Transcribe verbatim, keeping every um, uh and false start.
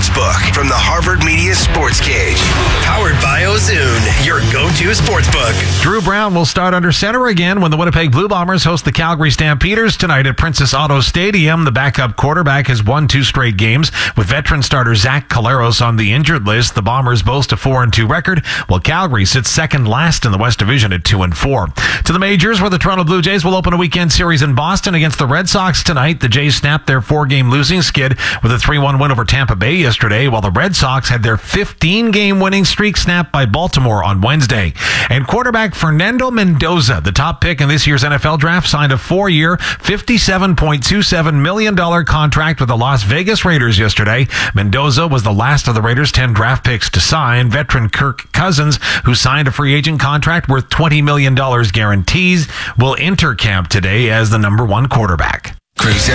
Sportsbook from the Harvard Media Sports Cage. Powered by Ozoon, your go-to sportsbook. Drew Brown will start under center again when the Winnipeg Blue Bombers host the Calgary Stampeders tonight at Princess Auto Stadium. The backup quarterback has won two straight games with veteran starter Zach Collaros on the injured list. The Bombers boast a four and two record, while Calgary sits second last in the West Division at two and four. To the majors, where the Toronto Blue Jays will open a weekend series in Boston against the Red Sox tonight. The Jays snapped their four-game losing skid with a three one win over Tampa Bay yesterday, while the Red Sox had their fifteen-game winning streak snapped by Baltimore on Wednesday. And quarterback Fernando Mendoza, the top pick in this year's N F L draft, signed a four-year, fifty-seven point two seven million dollars contract with the Las Vegas Raiders yesterday. Mendoza was the last of the Raiders' ten draft picks to sign. Veteran Kirk Cousins, who signed a free agent contract worth twenty million dollars guarantees, will enter camp today as the number one quarterback. Cruise